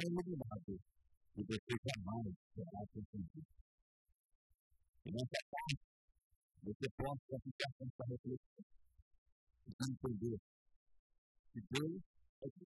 é iluminado e você jamais será confundido. E nessa parte, você pode ficar com essa reflexão e entender que Deus é